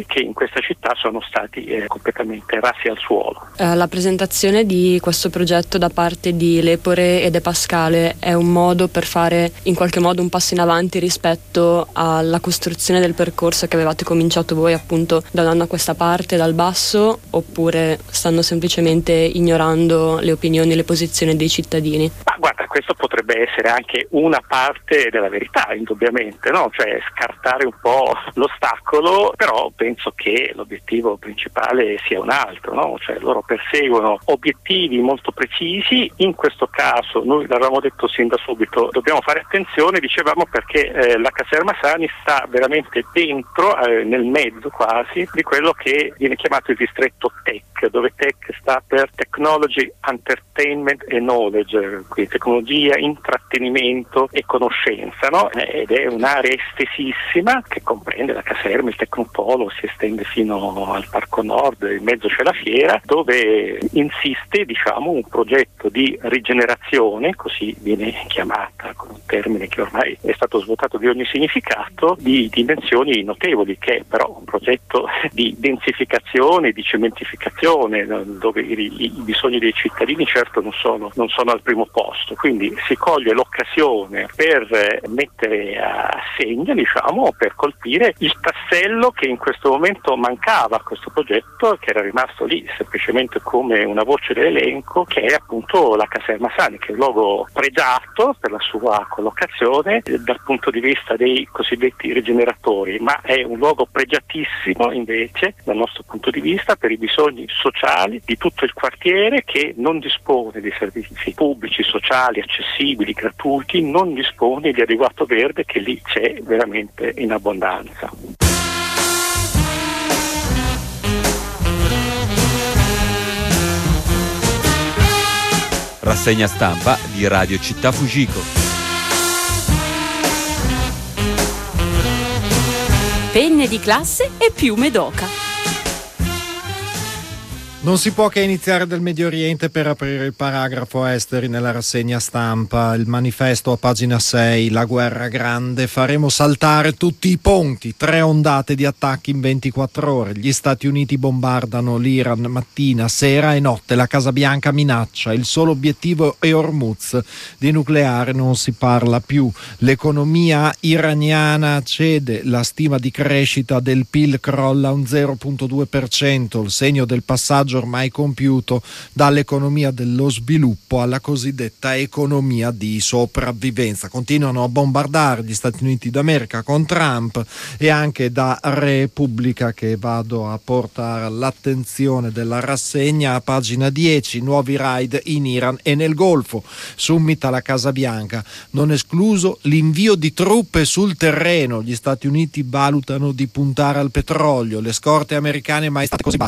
che in questa città sono stati completamente rasi al suolo. La presentazione di questo progetto da parte di Lepore e De Pascale è un modo per fare in qualche modo un passo in avanti rispetto alla costruzione del percorso che avevate cominciato voi appunto da un anno a questa parte, dal basso, oppure stanno semplicemente ignorando le opinioni e le posizioni dei cittadini? Ma guarda, questo potrebbe essere anche una parte della verità, indubbiamente, no? Cioè scartare un po' l'ostacolo, però penso che l'obiettivo principale sia un altro, no? Cioè loro perseguono obiettivi molto precisi. In questo caso noi l'avevamo detto sin da subito, dobbiamo fare attenzione, dicevamo, perché la caserma Sani sta veramente dentro, nel mezzo quasi, di quello che viene chiamato il distretto Tech, dove Tech sta per Technology, Entertainment e Knowledge, quindi tecnologia, intrattenimento e conoscenza, no? Ed è un'area estesissima che comprende la caserma, il Tecnopolo, si estende fino al Parco Nord, in mezzo c'è la fiera, dove insiste, diciamo, un progetto di rigenerazione, così viene chiamata, con un termine che ormai è stato svuotato di ogni significato, di dimensioni notevoli, che è però un progetto di densificazione, di cementificazione, dove i bisogni dei cittadini certo non sono al primo posto, quindi si coglie l'occasione per mettere a segno, diciamo, per colpire il tassello che in questo momento mancava a questo progetto, che era rimasto lì semplicemente come una voce dell'elenco, che è appunto la caserma Sani, che è un luogo pregiato per la sua collocazione dal punto di vista dei cosiddetti rigeneratori, ma è un luogo pregiatissimo invece dal nostro punto di vista per i bisogni sociali di tutto il quartiere, che non dispone di servizi pubblici, sociali, accessibili, gratuiti, non dispone di adeguato verde, che lì c'è veramente in abbondanza. Rassegna stampa di Radio Città Fugico. Penne di classe e piume d'oca. Non si può che iniziare dal Medio Oriente per aprire il paragrafo esteri nella rassegna stampa. Il manifesto a pagina 6, la guerra grande, faremo saltare tutti i ponti, 3 ondate di attacchi in 24 ore. Gli Stati Uniti bombardano l'Iran mattina, sera e notte. La Casa Bianca minaccia, il solo obiettivo è Hormuz. Di nucleare non si parla più. L'economia iraniana cede, la stima di crescita del PIL crolla a un 0,2%, il segno del passaggio ormai compiuto dall'economia dello sviluppo alla cosiddetta economia di sopravvivenza. Continuano a bombardare gli Stati Uniti d'America con Trump, e anche da Repubblica, che vado a portare all'attenzione della rassegna, a pagina 10, nuovi raid in Iran e nel Golfo. Summit alla Casa Bianca, non escluso l'invio di truppe sul terreno. Gli Stati Uniti valutano di puntare al petrolio, le scorte americane mai state così basse